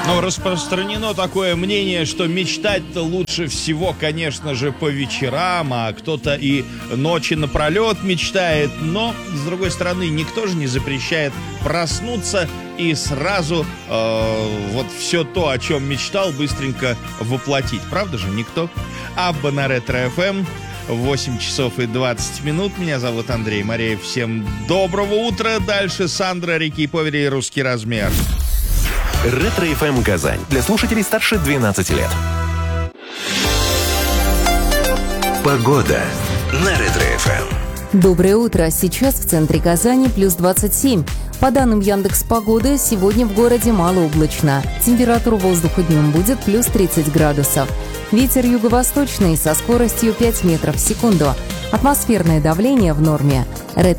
Но распространено такое мнение, что мечтать-то лучше всего, конечно же, по вечерам, а кто-то и ночи напролет мечтает. Но, с другой стороны, никто же не запрещает проснуться и сразу вот все то, о чем мечтал, быстренько воплотить. Правда же, никто? Абба на Ретро-ФМ. 8 часов и 20 минут. Меня зовут Андрей Мореев. Всем доброго утра. Дальше Сандра, Рики Повери и Русский размер. Ретро-ФМ Казань. Для слушателей старше 12 лет. Погода на Ретро-ФМ. Доброе утро. Сейчас в центре Казани плюс 27. По данным Яндекс.Погоды, сегодня в городе малооблачно. Температура воздуха днем будет плюс 30 градусов. Ветер юго-восточный со скоростью 5 метров в секунду. Атмосферное давление в норме. Ретро